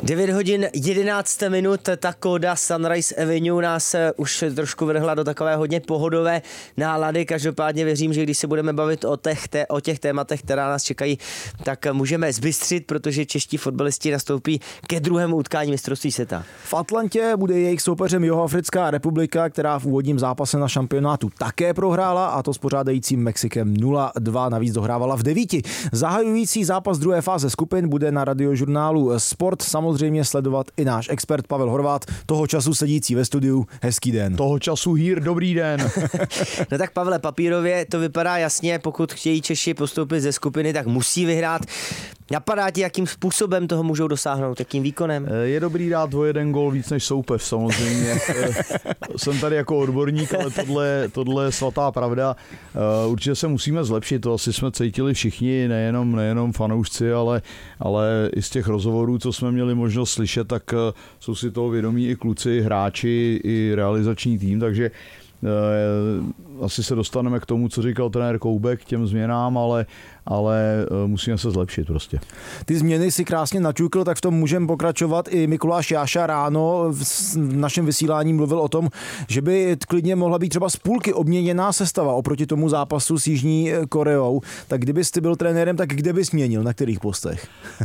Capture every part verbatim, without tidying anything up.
devět hodin jedenáct minut, ta kóda Sunrise Avenue nás už trošku vrhla do takové hodně pohodové nálady. Každopádně věřím, že když se budeme bavit o těch, té, o těch tématech, která nás čekají, tak můžeme zbystřit, protože čeští fotbalisti nastoupí ke druhému utkání mistrovství světa. V Atlantě bude jejich soupeřem Jihoafrická republika, která v úvodním zápase na šampionátu také prohrála, a to s pořádajícím Mexikem nula dva, navíc dohrávala v devíti. Zahajující zápas druhé fáze skupin bude na radiožurnálu Sport samozřejmě sledovat i náš expert Pavel Horváth, toho času sedící ve studiu. Hezký den. Toho času hýr, dobrý den. No tak Pavle, papírově to vypadá jasně, pokud chtějí Češi postoupit ze skupiny, tak musí vyhrát. Napadá ti, jakým způsobem toho můžou dosáhnout, jakým výkonem? Je dobrý dát o jeden gól víc než soupeř, samozřejmě. Jsem tady jako odborník, ale tohle, tohle je svatá pravda. Určitě se musíme zlepšit, to asi jsme cítili všichni, nejenom, nejenom fanoušci, ale, ale i z těch rozhovorů, co jsme měli možnost slyšet, tak jsou si toho vědomí i kluci, hráči, i realizační tým, takže asi se dostaneme k tomu, co říkal trenér Koubek, k těm změnám, ale, ale musíme se zlepšit prostě. Ty změny si krásně načukl, tak v tom můžeme pokračovat. I Mikuláš Jáša ráno v našem vysílání mluvil o tom, že by klidně mohla být třeba z půlky obměněná sestava oproti tomu zápasu s Jižní Koreou. Tak kdybys ty byl trenérem, tak kde bys měnil, na kterých postech?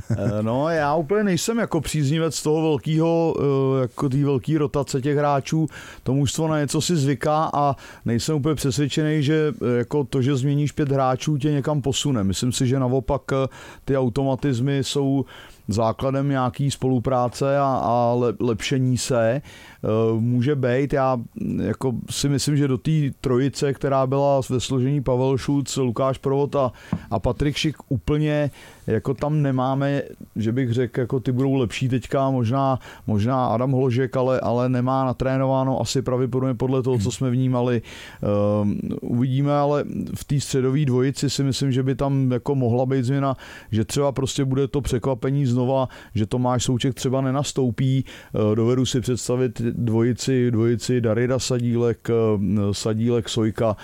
No, já úplně nejsem jako příznivec toho velkého, jako té velké rotace těch hráčů. To mužstvo na něco si zvyká a nejsem úplně přesvědčený, že jako to, že změníš pět hráčů, tě někam posune. Myslím si, že naopak ty automatizmy jsou základem nějaký spolupráce a, a lepšení se. Může být, já jako si myslím, že do té trojice, která byla ve složení Pavel Šulc, Lukáš Provod a, a Patrik Šik, úplně jako tam nemáme, že bych řekl, jako ty budou lepší teďka, možná, možná Adam Hložek, ale, ale nemá natrénováno asi pravděpodobně podle toho, co jsme vnímali. Um, uvidíme, ale v té středové dvojici si myslím, že by tam jako mohla být změna, že třeba prostě bude to překvapení znova, že Tomáš Souček třeba nenastoupí. Dovedu si představit dvojici, dvojici Darida Sadílek, Sadílek Sojka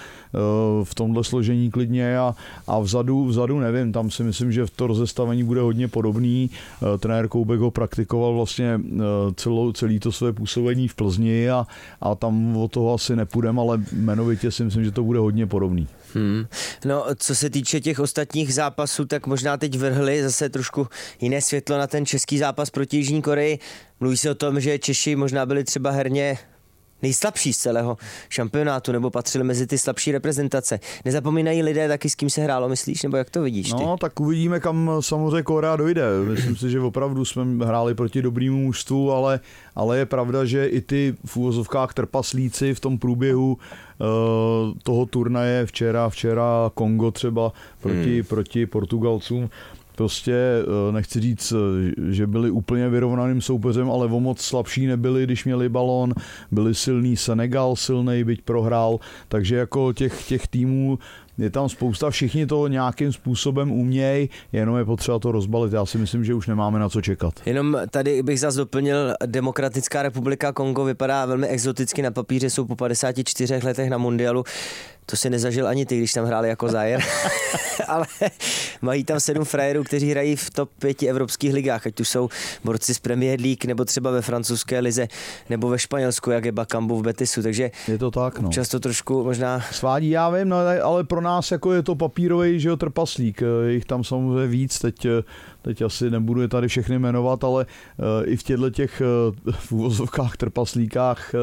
v tomhle složení klidně a, a vzadu, vzadu nevím, tam si myslím, že to rozestavení bude hodně podobný. Trenér Koubek ho praktikoval vlastně celou, celý to své působení v Plzni a, a tam od toho asi nepůjdem, ale jmenovitě si myslím, že to bude hodně podobný. Hmm. No, co se týče těch ostatních zápasů, tak možná teď vrhli zase trošku jiné světlo na ten český zápas proti Jižní Koreji. Mluví se o tom, že Češi možná byli třeba herně nejslabší z celého šampionátu, nebo patřili mezi ty slabší reprezentace. Nezapomínají lidé taky, s kým se hrálo, myslíš, nebo jak to vidíš ty? No, tak uvidíme, kam samozřejmě Korea dojde. Myslím si, že opravdu jsme hráli proti dobrému mužstvu, ale, ale je pravda, že i ty v úvozovkách trpaslíci v tom průběhu uh, toho turnaje včera, včera Kongo třeba proti, hmm. proti Portugalcům, prostě nechci říct, že byli úplně vyrovnaným soupeřem, ale o moc slabší nebyli, když měli balón, byli silný. Senegal silnej, byť prohrál, takže jako těch, těch týmů je tam spousta, všichni to nějakým způsobem umějí, jenom je potřeba to rozbalit. Já si myslím, že už nemáme na co čekat. Jenom tady bych zase doplnil, Demokratická republika Kongo vypadá velmi exoticky na papíře, jsou po padesáti čtyřech letech na mundialu. To si nezažil ani ty, když tam hráli jako Zaire. Ale mají tam sedm frajerů, kteří hrají v top pěti evropských ligách, ať tu jsou borci z Premier League, nebo třeba ve francouzské lize, nebo ve Španělsku, jak je Bakambu v Betisu, takže je to tak, no. Často trošku možná svádí, já vím, no, ale pro nás jako je to papírový, že jo, trpaslík. Je jich tam samozřejmě víc, teď, teď asi nebudu je tady všechny jmenovat, ale uh, i v těchto těch uh, v úvozovkách trpaslíkách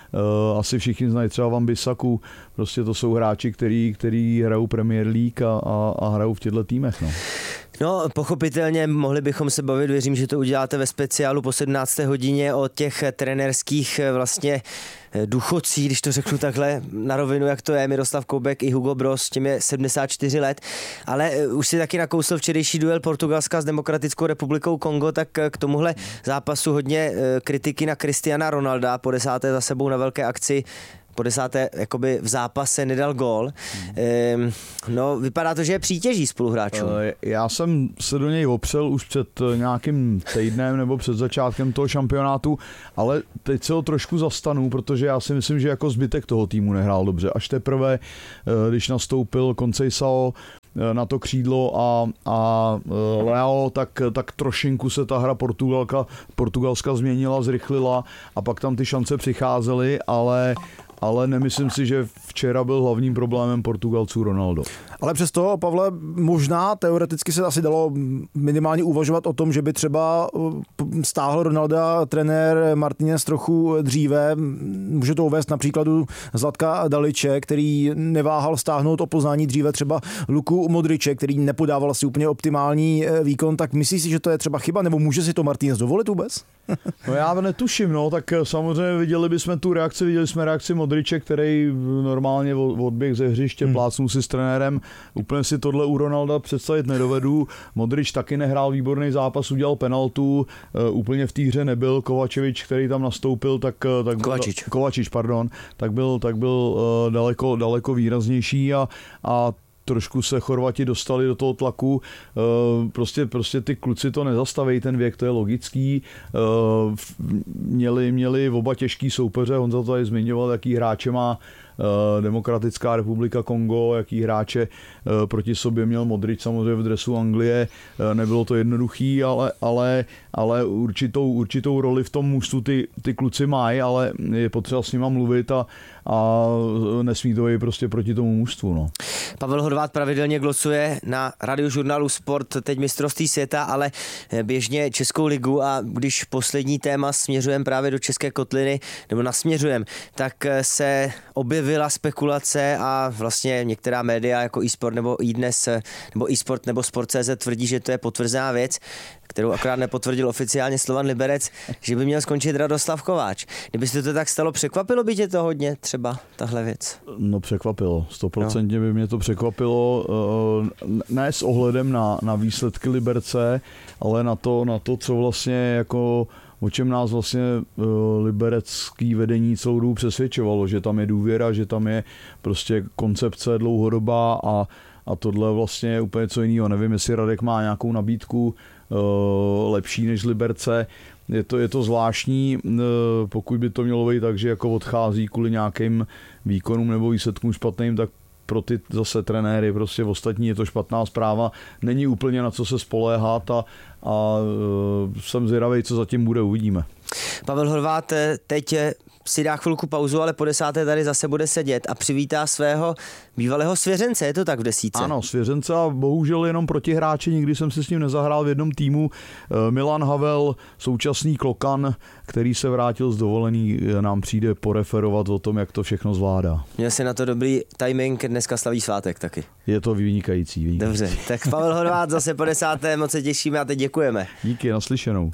uh, asi všichni znají třeba Van Bissaku, prostě to jsou hráči, který, který hrajou Premier League a, a, a hrajou v těchto týmech, no. No, pochopitelně mohli bychom se bavit, věřím, že to uděláte ve speciálu po sedmnácté hodině o těch trenérských vlastně důchodcích, když to řeknu takhle na rovinu, jak to je, Miroslav Koubek i Hugo Bross, tím je sedmdesát čtyři let, ale už si taky nakousl včerejší duel Portugalska s Demokratickou republikou Kongo, tak k tomuhle zápasu hodně kritiky na Cristiana Ronalda, po desáté za sebou na velké akci, po desáté jakoby v zápase nedal gól. Hmm. Ehm, no, vypadá to, že je přítěží spoluhráčů. Já jsem se do něj opřel už před nějakým týdnem nebo před začátkem toho šampionátu, ale teď se ho trošku zastanu, protože já si myslím, že jako zbytek toho týmu nehrál dobře. Až teprve, když nastoupil Conceição, na to křídlo a, a Leao, tak, tak trošinku se ta hra Portugalka, Portugalska změnila, zrychlila a pak tam ty šance přicházely, ale ale nemyslím si, že včera byl hlavním problémem Portugalců Ronaldo. Ale přesto, Pavle, možná teoreticky se asi dalo minimálně uvažovat o tom, že by třeba stáhl Ronalda trenér Martínez trochu dříve. Může to uvést na příkladu Zlatka Daliče, který neváhal stáhnout o poznání dříve třeba Luku Modriče, který nepodával asi úplně optimální výkon. Tak myslíš si, že to je třeba chyba, nebo může si to Martínez dovolit vůbec? No já netuším, no, tak samozřejmě viděli bychom tu reakci, viděli jsme reakci Modriče, který normálně odběh ze hřiště, hmm. plácnul si s trenérem. Úplně si tohle u Ronalda představit nedovedu. Modrič taky nehrál výborný zápas, udělal penaltu, úplně v té hře nebyl. Kovačevič, který tam nastoupil, tak, tak Kovačič. Byl, Kovačič, pardon, tak byl, tak byl daleko, daleko výraznější a, a trošku se Chorvati dostali do toho tlaku. Prostě, prostě ty kluci to nezastaví, ten věk, to je logický. Měli, měli oba těžký soupeře, on za to tady zmiňoval, jaký hráče má Demokratická republika Kongo, jaký hráče proti sobě měl Modrič samozřejmě v dresu Anglie. Nebylo to jednoduchý, ale, ale, ale určitou, určitou roli v tom mužstvu ty, ty kluci mají, ale je potřeba s nima mluvit a, a nesmí to být prostě proti tomu mužstvu. No. Pavel Horváth pravidelně glosuje na Radiožurnálu Sport teď mistrovství světa, ale běžně Českou ligu, a když poslední téma směřujeme právě do České kotliny, nebo nasměřujeme, tak se objevila spekulace a vlastně některá média jako eSport nebo iDnes nebo eSport nebo Sport tečka cé zet tvrdí, že to je potvrzená věc, kterou akorát nepotvrdil oficiálně Slovan Liberec, že by měl skončit Radoslav Kováč. Kdyby se to tak stalo, překvapilo by tě to hodně třeba tahle věc? No překvapilo, stoprocentně by mě to překvapilo, ne s ohledem na, na výsledky Liberce, ale na to, na to, co vlastně jako o čem nás vlastně liberecký vedení celou dobu přesvědčovalo, že tam je důvěra, že tam je prostě koncepce dlouhodobá a, a tohle vlastně je úplně co jiného. Nevím, jestli Radek má nějakou nabídku lepší než Liberce. Je to, je to zvláštní, pokud by to mělo být tak, že jako odchází kvůli nějakým výkonům nebo výsledkům špatným, tak pro ty zase trenéry, prostě v ostatní je to špatná zpráva. Není úplně na co se spoléhat a, a jsem zvědavý, co zatím bude, uvidíme. Pavel Horváth teď si dá chvilku pauzu, ale po desáté tady zase bude sedět a přivítá svého bývalého svěřence, je to tak v desítce? Ano, svěřence a bohužel jenom protihráči, nikdy jsem si s ním nezahrál v jednom týmu. Milan Havel, současný Klokan, který se vrátil z dovolený, nám přijde poreferovat o tom, jak to všechno zvládá. Měl jsi na to dobrý timing, dneska slaví svátek taky. Je to vynikající. vynikající. Dobře, tak Pavel Horváth zase po desáté, moc se těšíme a teď děkujeme. Díky, naslyšenou.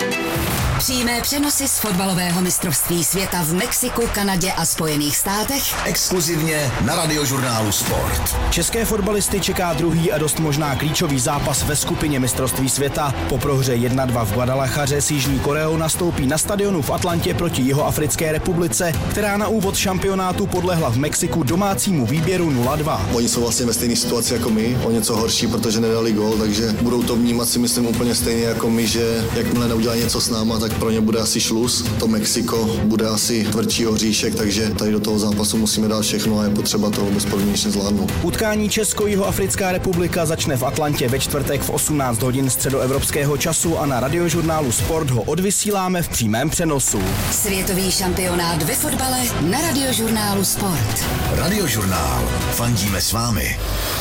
Přímé přenosy z fotbalového mistrovství světa v Mexiku, Kanadě a Spojených státech exkluzivně na Radiožurnálu Sport. České fotbalisty čeká druhý a dost možná klíčový zápas ve skupině mistrovství světa. Po prohře jedna dva v Guadalajaře s Jižní Koreou nastoupí na stadionu v Atlantě proti Jihoafrické republice, která na úvod šampionátu podlehla v Mexiku domácímu výběru nula dva. Oni jsou vlastně ve stejné situaci jako my, o něco horší, protože nedali gól, takže budou to vnímat si myslím úplně stejně jako my, že jakmile neudělají něco s náma, tak pro ně bude asi šluz. To Mexiko bude asi tvrdší oříšek, takže tady do toho zápasu musíme dát všechno a je potřeba to bezpodmínečně zvládnout. Utkání Česko-Jihoafrická republika začne v Atlantě ve čtvrtek v osmnáct hodin středoevropského času a na Radiožurnálu Sport ho odvysíláme v přímém přenosu. Světový šampionát ve fotbale na Radiožurnálu Sport. Radiožurnál. Fandíme s vámi.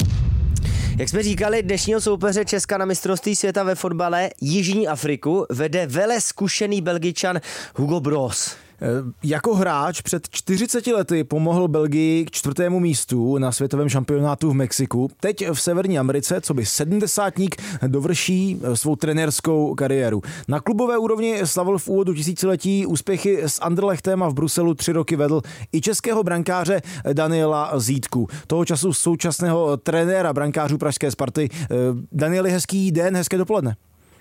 Jak jsme říkali, dnešního soupeře Česka na mistrovství světa ve fotbale Jižní Afriku vede vele zkušený Belgičan Hugo Broos. Jako hráč před čtyřiceti lety pomohl Belgii k čtvrtému místu na světovém šampionátu v Mexiku. Teď v Severní Americe, co by sedmdesátník, dovrší svou trenérskou kariéru. Na klubové úrovni slavil v úvodu tisíciletí úspěchy s Anderlechtem a v Bruselu tři roky vedl i českého brankáře Daniela Zítku. Toho času současného trenéra brankářů pražské Sparty. Danieli, hezký den, hezké dopoledne.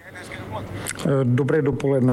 Dobré dopoledne.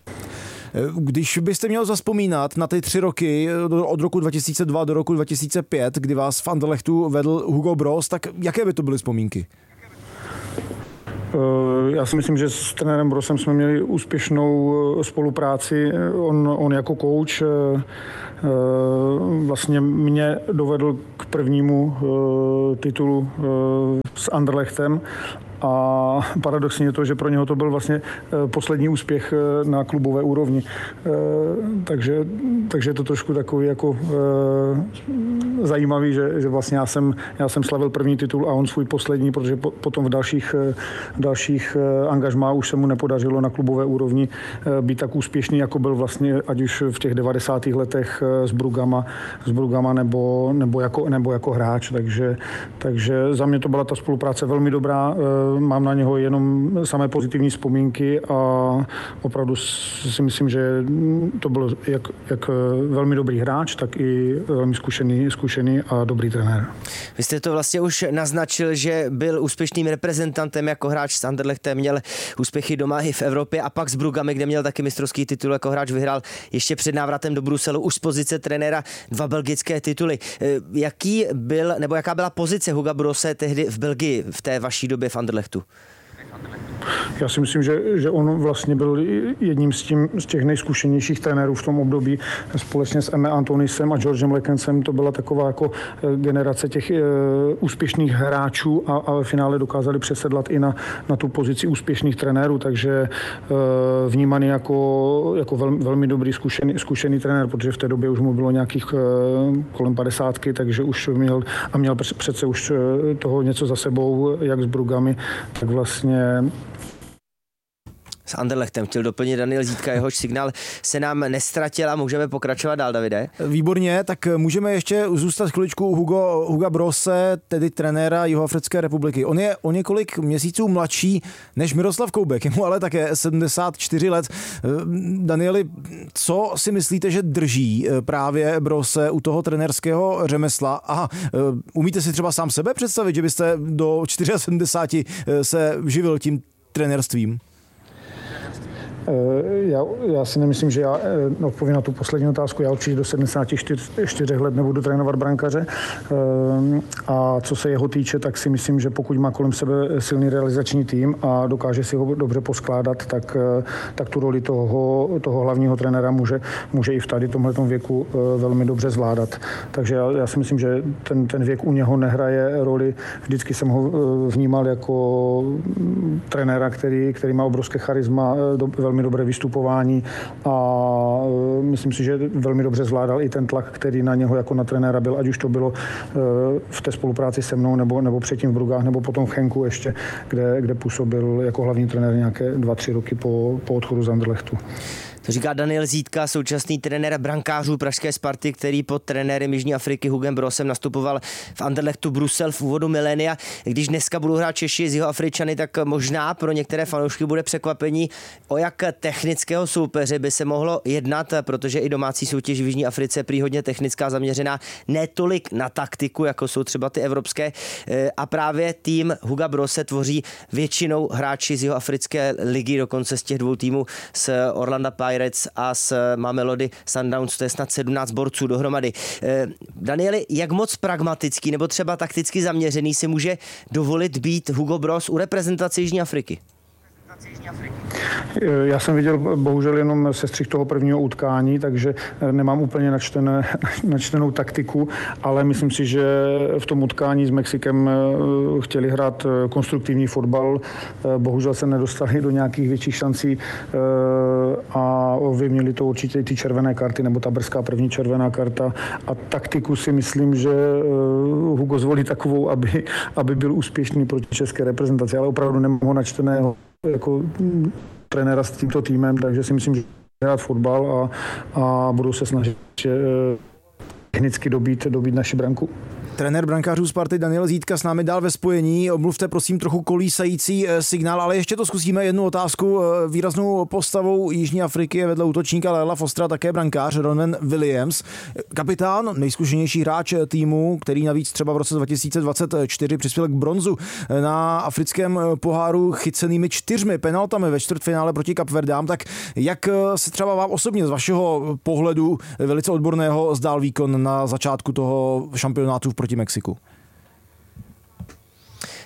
Když byste měl zazpomínat na ty tři roky od roku dva tisíce dva do roku dva tisíce pět, kdy vás v Anderlechtu vedl Hugo Broos, tak jaké by to byly vzpomínky? Já si myslím, že s trenérem Brosem jsme měli úspěšnou spolupráci. On, on jako kouč vlastně mě dovedl k prvnímu titulu s Anderlechtem. A paradoxně je to, že pro něho to byl vlastně poslední úspěch na klubové úrovni. Takže, takže je to trošku takový jako zajímavý, že, že vlastně já jsem, já jsem slavil první titul a on svůj poslední, protože po, potom v dalších, dalších angažmá už se mu nepodařilo na klubové úrovni být tak úspěšný, jako byl vlastně ať už v těch devadesátých letech s Brugama, s Brugama nebo, nebo, jako, nebo jako hráč. Takže, takže za mě to byla ta spolupráce velmi dobrá. Mám na něho jenom samé pozitivní vzpomínky a opravdu si myslím, že to byl jak, jak velmi dobrý hráč, tak i velmi zkušený, zkušený a dobrý trenér. Vy jste to vlastně už naznačil, že byl úspěšným reprezentantem jako hráč s Anderlechtem, měl úspěchy doma i v Evropě a pak s Brugami, kde měl taky mistrovský titul jako hráč, vyhrál ještě před návratem do Bruselu už z pozice trenéra dva belgické tituly. Jaký byl, nebo jaká byla pozice Huga Brosse tehdy v Belgii v té vaší době v Anderlechtu? Já si myslím, že, že on vlastně byl jedním z, tím, z těch nejzkušenějších trenérů v tom období. Společně s Emme Antonisem a Georgem Lekensem to byla taková jako generace těch e, úspěšných hráčů a, a ve finále dokázali přesedlat i na, na tu pozici úspěšných trenérů, takže e, vnímaný jako, jako vel, velmi dobrý zkušený, zkušený trenér, protože v té době už mu bylo nějakých e, kolem padesátky, takže už měl a měl přece už toho něco za sebou, jak s Brugami, tak vlastně s Anderlechtem chtěl doplnit Daniel Zídka, jehož signál se nám nestratil a můžeme pokračovat dál, Davide. Výborně, tak můžeme ještě zůstat chviličku u Hugo, Huga Brosse, tedy trenéra Jihoafrické republiky. On je o několik měsíců mladší než Miroslav Koubek, je mu ale také sedmdesát čtyři let. Danieli, co si myslíte, že drží právě Brosse u toho trenérského řemesla? Aha, umíte si třeba sám sebe představit, že byste do sedmdesáti čtyř se živil tím trenérstvím? Já, já si nemyslím, že já no, odpovím na tu poslední otázku. Já určitě do sedmdesáti čtyř let nebudu trénovat brankaře. A co se jeho týče, tak si myslím, že pokud má kolem sebe silný realizační tým a dokáže si ho dobře poskládat, tak, tak tu roli toho, toho hlavního trenéra může, může i v tady tomhletom věku velmi dobře zvládat. Takže já, já si myslím, že ten, ten věk u něho nehraje roli. Vždycky jsem ho vnímal jako trenéra, který, který má obrovské charisma, do, velmi dobré vystupování a myslím si, že velmi dobře zvládal i ten tlak, který na něho jako na trenéra byl, ať už to bylo v té spolupráci se mnou, nebo, nebo předtím v Brugách, nebo potom v Chenku ještě, kde, kde působil jako hlavní trenér nějaké dva, tři roky po, po odchodu z Anderlechtu. To říká Daniel Zídka, současný trenér brankářů pražské Sparty, který pod trenérem Jižní Afriky Hugem Brossem nastupoval v Anderlechtu Brusel v úvodu milénia. Když dneska budou hrát Češi z Jihoafričany, tak možná pro některé fanoušky bude překvapení, o jak technického soupeře by se mohlo jednat, protože i domácí soutěž v Jižní Africe prý hodně technická, zaměřená ne tolik na taktiku, jako jsou třeba ty evropské. A právě tým Huga Brosse tvoří většinou hráči z Jihoafrické ligy, dokonce z těch dvou týmů z Orlanda Pirates a z Mamelody Sundowns, to je snad sedmnáct borců dohromady. Danieli, jak moc pragmatický nebo třeba takticky zaměřený si může dovolit být Hugo Bross u reprezentace Jižní Afriky? Já jsem viděl bohužel jenom sestřih toho prvního utkání, takže nemám úplně načtené, načtenou taktiku, ale myslím si, že v tom utkání s Mexikem chtěli hrát konstruktivní fotbal. Bohužel se nedostali do nějakých větších šancí a ovlivnili to určitě i ty červené karty, nebo ta brzká první červená karta. A taktiku si myslím, že Hugo zvolí takovou, aby, aby byl úspěšný proti české reprezentaci, ale opravdu nemám ho načteného jako trenéra s tímto týmem, takže si myslím, že hrát fotbal a, a budou se snažit technicky dobít, dobít naši branku. Trenér brankářů Sparty Daniel Zídka s námi dál ve spojení. Omluvte prosím trochu kolísající signál, ale ještě to zkusíme jednu otázku. Výraznou postavou Jižní Afriky je vedle útočníka Léla Fostera také brankář Ronwen Williams. Kapitán, nejzkušenější hráč týmu, který navíc třeba v roce dva tisíce dvacet čtyři přispěl k bronzu na africkém poháru chycenými čtyřmi penaltami ve čtvrtfinále proti Kapverdám. Tak jak se třeba vám osobně z vašeho pohledu velice odborného zdál výkon na začátku toho šampionátu proti Mexiku?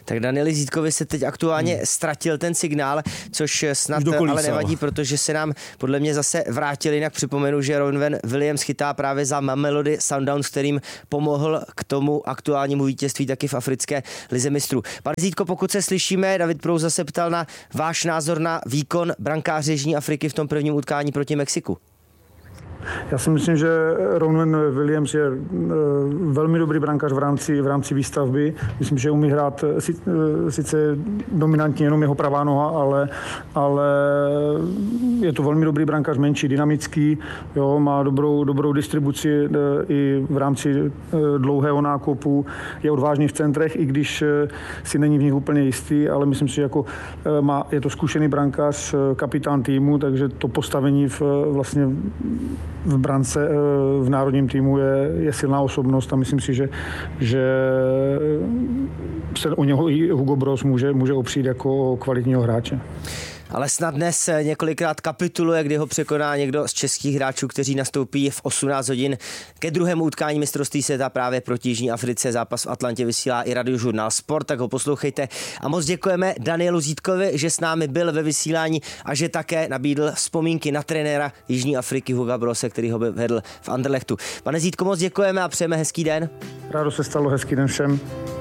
Tak Danieli Zítkovi se teď aktuálně hmm. ztratil ten signál, což snad ale nevadí, protože se nám podle mě zase vrátil. Jinak připomenu, že Ronwen Williams chytá právě za Mamelody Sundowns, kterým pomohl k tomu aktuálnímu vítězství taky v africké lize mistrů. Pane Zítko, pokud se slyšíme, David Prouza se ptal na váš názor na výkon brankáře Jižní Afriky v tom prvním utkání proti Mexiku. Já si myslím, že Ronwen Williams je velmi dobrý brankář v rámci, v rámci výstavby. Myslím, že umí hrát sice dominantně jenom jeho pravá noha, ale, ale je to velmi dobrý brankář, menší, dynamický, jo, má dobrou, dobrou distribuci i v rámci dlouhého nákopu, je odvážný v centrech, i když si není v nich úplně jistý, ale myslím si, že jako má, je to zkušený brankář, kapitán týmu, takže to postavení v, vlastně v brance v národním týmu je, je silná osobnost a myslím si, že, že se o něho i Hugo Broos může, může opřít jako kvalitního hráče. Ale snad dnes několikrát kapituluje, kdy ho překoná někdo z českých hráčů, kteří nastoupí v osmnáct hodin ke druhému utkání mistrovství světa právě proti Jižní Africe. Zápas v Atlantě vysílá i Radiožurnál Sport, tak ho poslouchejte. A moc děkujeme Danielu Zítkovi, že s námi byl ve vysílání a že také nabídl vzpomínky na trenéra Jižní Afriky Huga Broose, který ho vedl v Anderlechtu. Pane Zítko, moc děkujeme a přejeme hezký den. Rádo se stalo, hezký den všem.